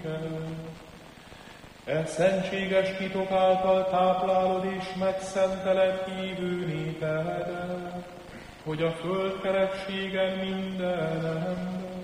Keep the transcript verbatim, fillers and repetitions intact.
E szentséges titok által táplálod és megszenteled hívő népedet, hogy a föld kerekségen minden ember